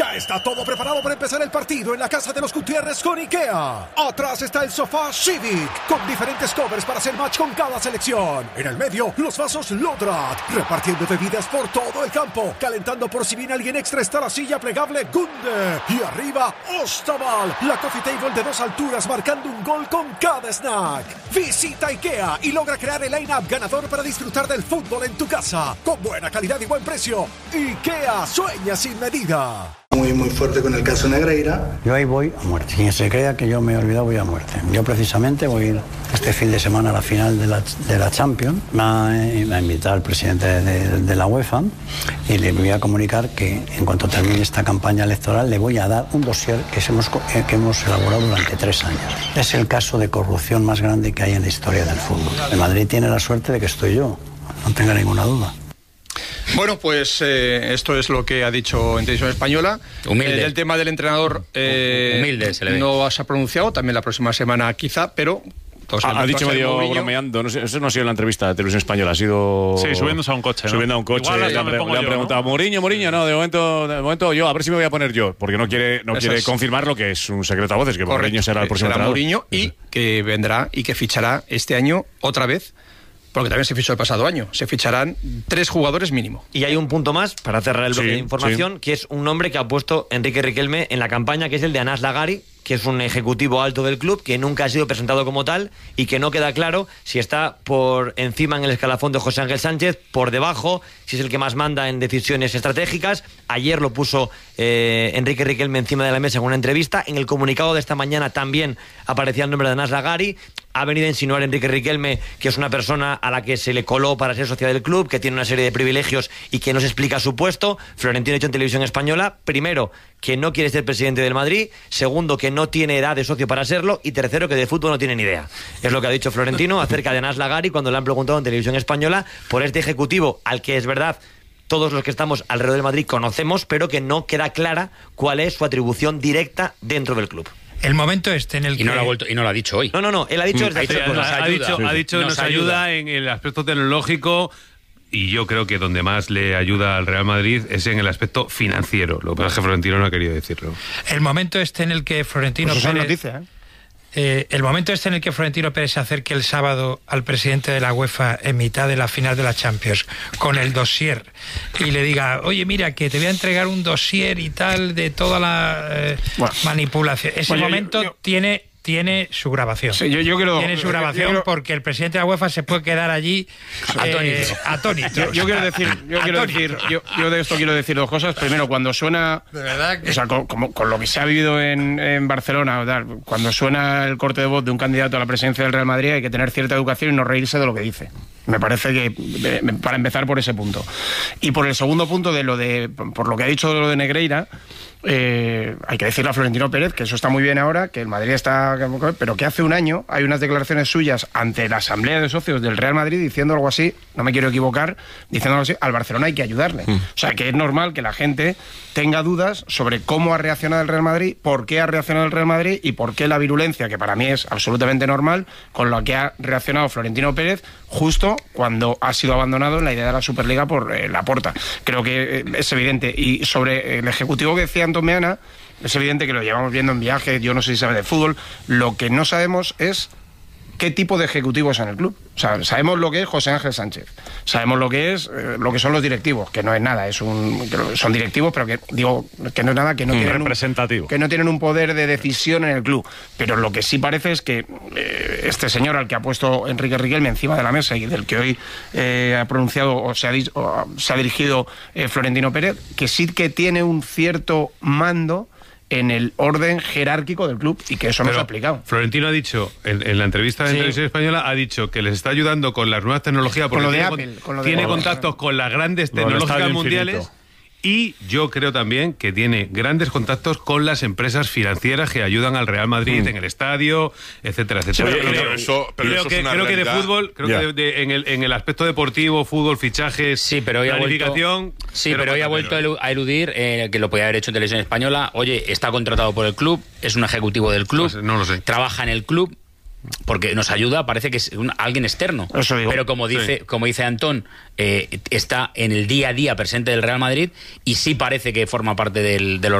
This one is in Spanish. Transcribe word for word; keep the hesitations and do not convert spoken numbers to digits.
Ya está todo preparado para empezar el partido en la casa de los Gutiérrez con IKEA. Atrás está el sofá Civic, con diferentes covers para hacer match con cada selección. En el medio, los vasos Lodrat, repartiendo bebidas por todo el campo. Calentando por si viene alguien extra está la silla plegable Gunde. Y arriba, Ostaval, la coffee table de dos alturas marcando un gol con cada snack. Visita IKEA y logra crear el line-up ganador para disfrutar del fútbol en tu casa. Con buena calidad y buen precio. IKEA sueña sin medida. Muy, muy fuerte con el caso Negreira. Yo ahí voy a muerte. Quien se crea que yo me he olvidado, voy a muerte. Yo precisamente voy a ir este fin de semana a la final de la, de la Champions. Me ha, me ha invitado el presidente de, de la UEFA y le voy a comunicar que en cuanto termine esta campaña electoral le voy a dar un dossier que hemos, que hemos elaborado durante tres años. Es el caso de corrupción más grande que hay en la historia del fútbol. El Madrid tiene la suerte de que estoy yo, no tenga ninguna duda. Bueno, pues eh, esto es lo que ha dicho en Televisión Española. Humilde. Eh, el tema del entrenador eh, Humilde, se le ve. No se ha pronunciado, también la próxima semana quizá, pero... Ha, ha dicho medio Mourinho. bromeando, no sé, eso no ha sido la entrevista de Televisión Española, ha sido... Sí, subiéndose a un coche, ¿no? Subiendo a un coche, Igual le, hasta han, me le pongo han yo, preguntado, ¿no? Mourinho, Mourinho, no, de momento, de momento yo, a ver si me voy a poner yo, porque no quiere, no Eso quiere es. confirmar lo que es un secreto a voces, que Correcto, Mourinho será el próximo será entrenador. Mourinho y que vendrá y que fichará este año otra vez, porque también se fichó el pasado año. Se ficharán tres jugadores mínimo. Y hay un punto más para cerrar el bloque Sí, de información, sí. que es un nombre que ha puesto Enrique Riquelme en la campaña, que es el de Anas Lagari, que es un ejecutivo alto del club, que nunca ha sido presentado como tal y que no queda claro si está por encima en el escalafón de José Ángel Sánchez, por debajo, si es el que más manda en decisiones estratégicas. Ayer lo puso eh, Enrique Riquelme encima de la mesa en una entrevista. En el comunicado de esta mañana también aparecía el nombre de Anas Lagari. Ha venido a insinuar Enrique Riquelme que es una persona a la que se le coló para ser socia del club, que tiene una serie de privilegios y que no se explica su puesto. Florentino ha dicho en Televisión Española, primero, que no quiere ser presidente del Madrid, segundo, que no tiene edad de socio para serlo, y tercero, que de fútbol no tiene ni idea. Es lo que ha dicho Florentino acerca de Anas Lagari cuando le han preguntado en Televisión Española por este ejecutivo al que es verdad todos los que estamos alrededor del Madrid conocemos, pero que no queda clara cuál es su atribución directa dentro del club. El momento este en el que... Y no lo ha vuelto, y no lo ha dicho hoy. No, no, no, él ha dicho... Mm, desde ha dicho, hace- nos ha, ayuda. dicho, Sí, ha sí. dicho Nos nos ayuda. ayuda en el aspecto tecnológico, y yo creo que donde más le ayuda al Real Madrid es en el aspecto financiero. Lo que pasa es que Florentino no ha querido decirlo. El momento este en el que Florentino Pues eso es Pérez... noticia, ¿eh? Eh, el momento este en el que Florentino Pérez se acerque el sábado al presidente de la UEFA en mitad de la final de la Champions con el dossier y le diga, oye, mira, que te voy a entregar un dossier y tal de toda la eh, Bueno. manipulación. Ese Bueno, yo- momento yo- tiene tiene su grabación. Sí, yo, yo quiero, tiene su yo grabación quiero- porque el presidente de la UEFA se puede quedar allí eh, atónito. Yo, yo quiero decir, yo quiero Atónito. decir, yo, yo de esto quiero decir dos cosas. Primero, cuando suena, De verdad que... o sea, con, como- con lo que se ha vivido en, en Barcelona, o tal, cuando suena el corte de voz de un candidato a la presidencia del Real Madrid, hay que tener cierta educación y no reírse de lo que dice. Me parece que, eh, para empezar por ese punto. Y por el segundo punto, de lo de, por lo que ha dicho de lo de Negreira, eh, hay que decirle a Florentino Pérez que eso está muy bien ahora, que el Madrid está... Pero que hace un año hay unas declaraciones suyas ante la Asamblea de Socios del Real Madrid diciendo algo así, no me quiero equivocar, diciendo algo así, al Barcelona hay que ayudarle. Mm. O sea, que es normal que la gente tenga dudas sobre cómo ha reaccionado el Real Madrid, por qué ha reaccionado el Real Madrid y por qué la virulencia, que para mí es absolutamente normal, con la que ha reaccionado Florentino Pérez justo cuando ha sido abandonado en la idea de la Superliga por eh, Laporta. Creo que eh, es evidente. Y sobre el ejecutivo que decía Antón Meana, es evidente que lo llevamos viendo en viaje, yo no sé si sabe de fútbol, lo que no sabemos es qué tipo de ejecutivos en el club. O sea, sabemos lo que es José Ángel Sánchez, sabemos lo que es eh, lo que son los directivos, que no es nada, es un son directivos, pero que digo que no es nada, que no Mm, tienen representativo. un, que no tienen un poder de decisión en el club. Pero lo que sí parece es que eh, este señor al que ha puesto Enrique Riquelme encima de la mesa y del que hoy eh, ha pronunciado o se ha, di- o se ha dirigido eh, Florentino Pérez, que sí que tiene un cierto mando en el orden jerárquico del club y que eso no Pero se ha aplicado. Florentino ha dicho, en, en la entrevista de Sí. Televisión Española, ha dicho que les está ayudando con las nuevas tecnologías Con porque lo de tiene, Apple, con- con lo de tiene Apple. contactos con las grandes Lo del tecnológicas estadio mundiales. infinito. Y yo creo también que tiene grandes contactos con las empresas financieras que ayudan al Real Madrid Mm. en el estadio, etcétera, etcétera. Oye, creo, pero eso- pero creo eso que, es una creo que de realidad. fútbol, creo Ya. que de- de- en, el, en el aspecto deportivo, fútbol, fichajes, Sí, pero hoy ha vuelto, planificación... sí, cero pero hoy ha patatero. vuelto a elu- a eludir eh, que lo podía haber hecho en Televisión Española. Oye, está contratado por el club, es un ejecutivo del club, Pues no lo sé. trabaja en el club, porque nos ayuda, parece que es un- alguien externo. Eso digo. Pero como dice, Sí. como dice Antón, eh, está en el día a día presente del Real Madrid y sí parece que forma parte del, del